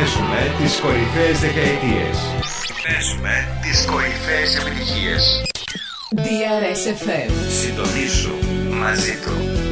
Παίζουμε τις κορυφαίες δεκαετίες. Παίζουμε τις κορυφαίες επιτυχίες. DRS FM. Συντονίσου μαζί του.